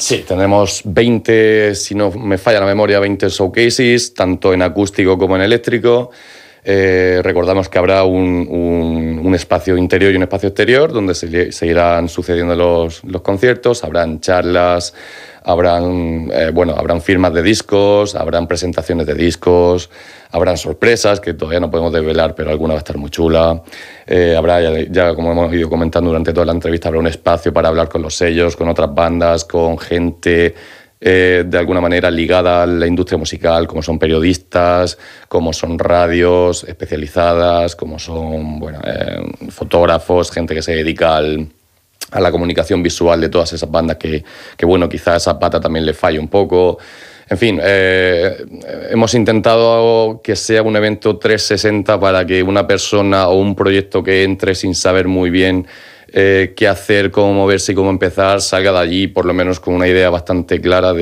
Sí, tenemos 20, si no me falla la memoria, 20 showcases, tanto en acústico como en eléctrico. Recordamos que habrá un espacio interior y un espacio exterior donde se irán sucediendo los conciertos, habrán charlas, habrán firmas de discos, habrán presentaciones de discos, habrán sorpresas que todavía no podemos desvelar, pero alguna va a estar muy chula. Habrá, ya como hemos ido comentando durante toda la entrevista, habrá un espacio para hablar con los sellos, con otras bandas, con gente de alguna manera ligada a la industria musical, como son periodistas, como son radios especializadas, como son fotógrafos, gente que se dedica a la comunicación visual de todas esas bandas que quizá esa pata también le falle un poco. En fin, hemos intentado que sea un evento 360 para que una persona o un proyecto que entre sin saber muy bien qué hacer, cómo moverse y cómo empezar, salga de allí por lo menos con una idea bastante clara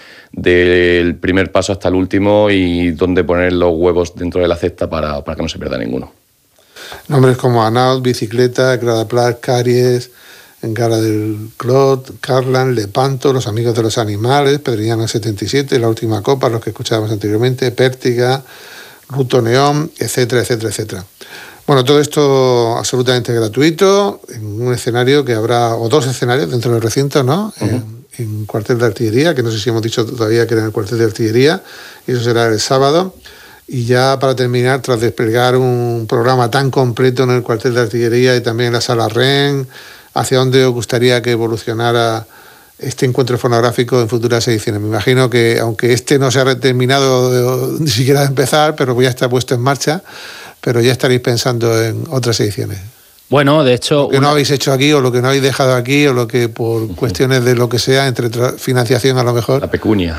del primer paso hasta el último y dónde poner los huevos dentro de la cesta para que no se pierda ninguno. Nombres como Anaut, Bicicleta, Gradaplat, Caries, Engara del Clot, Carlan, Lepanto, Los Amigos de los Animales, Pedriñana 77, La Última Copa, los que escuchábamos anteriormente, Pértiga, Ruto Neón, etcétera, etcétera, etcétera. Bueno, todo esto absolutamente gratuito, en un escenario que habrá, o dos escenarios dentro del recinto, ¿no? Uh-huh. En Cuartel de Artillería, que no sé si hemos dicho todavía que era en el Cuartel de Artillería, y eso será el sábado. Y ya para terminar, tras desplegar un programa tan completo en el Cuartel de Artillería y también en la Sala REN, ¿hacia dónde os gustaría que evolucionara este encuentro fonográfico en futuras ediciones? Me imagino que, aunque este no se ha terminado ni siquiera de empezar, pero ya está puesto en marcha, pero ya estaréis pensando en otras ediciones. Bueno, de hecho... Lo que no habéis hecho aquí, o lo que no habéis dejado aquí, o lo que por cuestiones de lo que sea, entre financiación a lo mejor... La pecunia.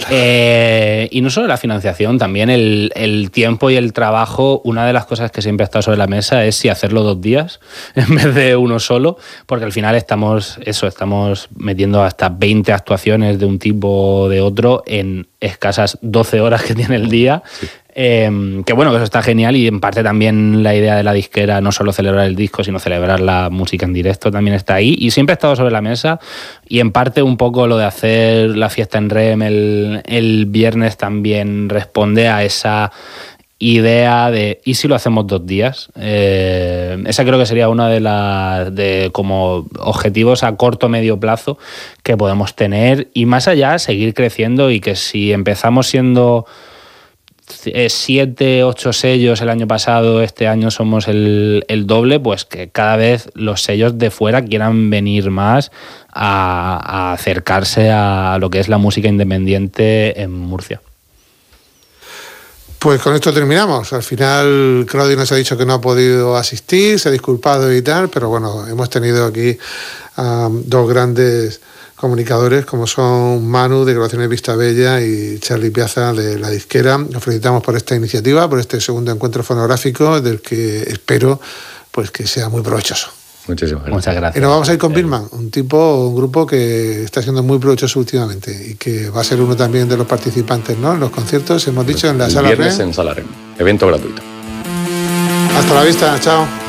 Y no solo la financiación, también el tiempo y el trabajo. Una de las cosas que siempre ha estado sobre la mesa es si hacerlo 2 días en vez de uno solo, porque al final estamos metiendo hasta 20 actuaciones de un tipo o de otro en escasas 12 horas que tiene el día. Sí. Que bueno, que eso está genial, y en parte también la idea de la disquera, no solo celebrar el disco, sino celebrar la música en directo, también está ahí, y siempre ha estado sobre la mesa. Y en parte un poco lo de hacer la fiesta en REM el viernes también responde a esa idea de ¿y si lo hacemos 2 días? Esa creo que sería una de como objetivos a corto o medio plazo que podemos tener, y más allá seguir creciendo, y que si empezamos siendo 7, 8 sellos el año pasado, este año somos el doble, pues que cada vez los sellos de fuera quieran venir más a acercarse a lo que es la música independiente en Murcia. Pues con esto terminamos. Al final Claudio nos ha dicho que no ha podido asistir, se ha disculpado y tal, pero bueno, hemos tenido aquí 2 grandes comunicadores como son Manu de Grabaciones Vista Bella y Charly Piazza de la disquera. Nos felicitamos por esta iniciativa, por este segundo encuentro fonográfico, del que espero pues que sea muy provechoso. Muchísimas gracias. Muchas gracias. Y nos vamos a ir con Birman, un grupo que está siendo muy provechoso últimamente y que va a ser uno también de los participantes, ¿no? En los conciertos, hemos dicho, en la Sala REN. Viernes en Sala REN. Evento gratuito. Hasta la vista, chao.